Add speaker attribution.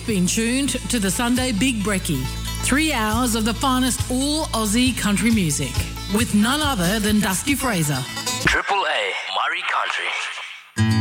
Speaker 1: been tuned to the Sunday Big Brekkie. 3 hours of the finest all Aussie country music with none other than Dusty Fraser.
Speaker 2: Triple A Murray Country.